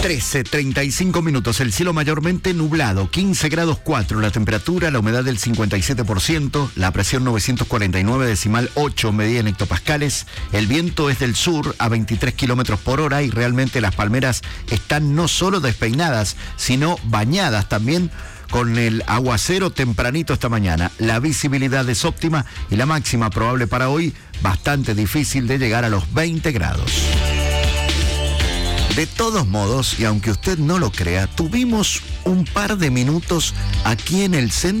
13:35 minutos, el cielo mayormente nublado, 15 grados 4, la temperatura, la humedad del 57%, la presión 949,8 medida en hectopascales, el viento es del sur a 23 kilómetros por hora y realmente las palmeras están no solo despeinadas, sino bañadas también con el aguacero tempranito esta mañana. La visibilidad es óptima y la máxima probable para hoy bastante difícil de llegar a los 20 grados. De todos modos, y aunque usted no lo crea, tuvimos un par de minutos aquí en el centro